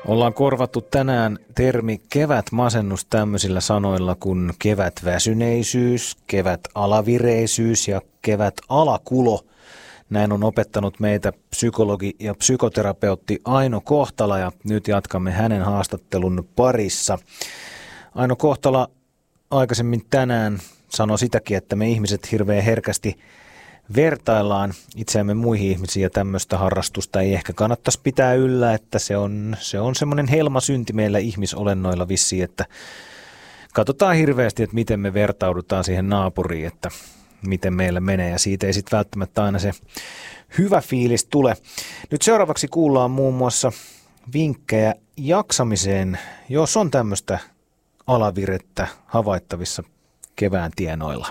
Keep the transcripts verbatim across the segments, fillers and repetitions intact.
Ollaan korvattu tänään termi kevätmasennus tämmöisillä sanoilla kuin kevätväsyneisyys, kevätalavireisyys ja kevätalakulo. Näin on opettanut meitä psykologi ja psykoterapeutti Aino Kohtala ja nyt jatkamme hänen haastattelun parissa. Aino Kohtala aikaisemmin tänään sanoi sitäkin, että me ihmiset hirveän herkästi vertaillaan itseämme muihin ihmisiin ja tämmöistä harrastusta ei ehkä kannattaisi pitää yllä, että se on, se on semmoinen helmasynti meillä ihmisolennoilla vissiin, että katsotaan hirveästi, että miten me vertaudutaan siihen naapuriin, että miten meillä menee ja siitä ei sitten välttämättä aina se hyvä fiilis tule. Nyt seuraavaksi kuullaan muun muassa vinkkejä jaksamiseen, jos on tämmöistä alavirettä havaittavissa kevään tienoilla.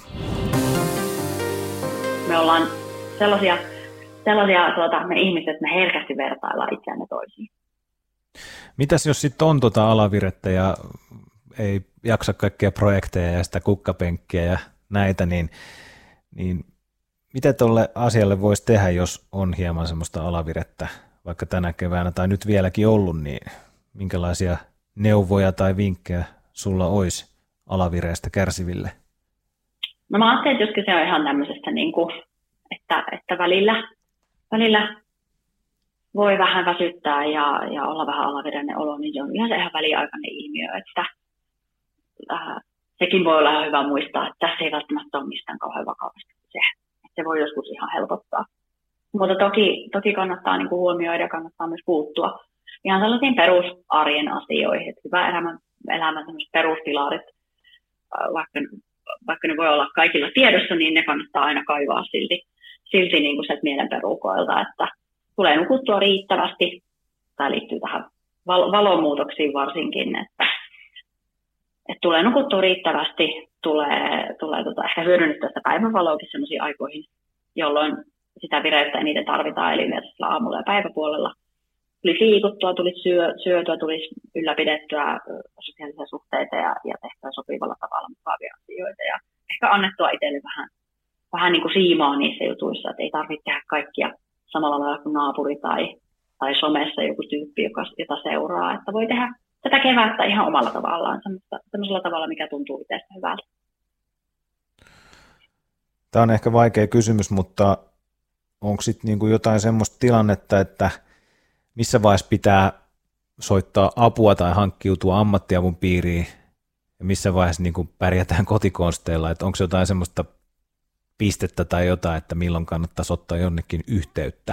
Me ollaan sellaisia, sellaisia tuota, me ihmiset, että me herkästi vertaillaan itseämme toisiin. Mitäs jos sitten on tuota alavirettä ja ei jaksa kaikkia projekteja ja sitä kukkapenkkiä ja näitä, niin, niin mitä tuolle asialle voisi tehdä, jos on hieman semmoista alavirettä, vaikka tänä keväänä tai nyt vieläkin ollut, niin minkälaisia neuvoja tai vinkkejä sulla olisi alavireestä kärsiville? No mä ajattelin, että jos kyse on ihan tämmöisestä, niin kuin, että, että välillä, välillä voi vähän väsyttää ja, ja olla vähän alavireinen olo, niin se on ihan se ihan väliaikainen ilmiö, että äh, sekin voi olla ihan hyvä muistaa, että tässä ei välttämättä ole mistään kauhean vakavasti se, että se voi joskus ihan helpottaa. Mutta toki, toki kannattaa niin kuin huomioida ja kannattaa myös puuttua ihan sellaisiin perusarjen asioihin, että hyvä elämän, elämän peruspilarit, äh, vaikka vaikka ne voi olla kaikilla tiedossa, niin ne kannattaa aina kaivaa silti, silti niin kuin sieltä mielen perukoilta, että tulee nukuttua riittävästi. Tämä liittyy tähän val- valomuutoksiin varsinkin, että, että tulee nukuttua riittävästi, tulee, tulee tota, ehkä hyödynnettyä sitä päivänvaloakin sellaisiin aikoihin, jolloin sitä vireyttä eniten tarvitaan, eli yleensä aamulla ja päiväpuolella. Tulisi liikuttua, tulisi syö, syötyä, tulisi ylläpidettyä sosiaalisia suhteita ja, ja tehtyä sopivalla tavalla mukavia asioita. Ja ehkä annettua itselle vähän, vähän niin kuin siimaa niissä jutuissa, että ei tarvitse tehdä kaikkia samalla lailla kuin naapuri tai, tai somessa joku tyyppi, joka, jota seuraa. Että voi tehdä tätä kevättä ihan omalla tavallaan, sellaisella tavalla, mikä tuntuu itsestä hyvältä. Tämä on ehkä vaikea kysymys, mutta onko sitten niin kuin jotain semmoista tilannetta, että missä vaiheessa pitää soittaa apua tai hankkiutua ammattiavun piiriin ja missä vaiheessa niin kuin pärjätään kotikonsteilla, että onko jotain semmoista pistettä tai jotain, että milloin kannattaisi ottaa jonnekin yhteyttä?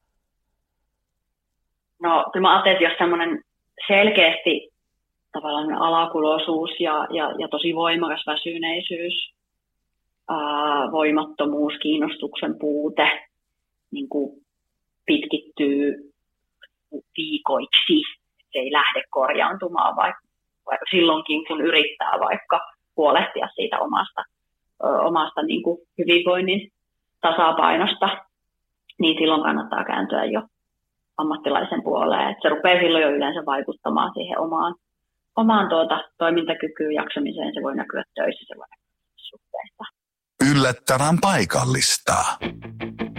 No kyllä mä ajattelin, että jos semmoinen selkeästi tavallaan alakuloisuus ja, ja, ja tosi voimakas väsyneisyys, ää, voimattomuus, kiinnostuksen puute niin kuin pitkittyy viikoiksi, se ei lähde korjaantumaan vaikka, vaikka silloinkin, kun yrittää vaikka huolehtia siitä omasta, ö, omasta niin kuin hyvinvoinnin tasapainosta, niin silloin kannattaa kääntyä jo ammattilaisen puoleen. Et se rupeaa silloin jo yleensä vaikuttamaan siihen omaan, omaan tuota, toimintakykyyn, jaksamiseen. Se voi näkyä töissä, se voi näkyä suhteissa. Yllättävän paikallista.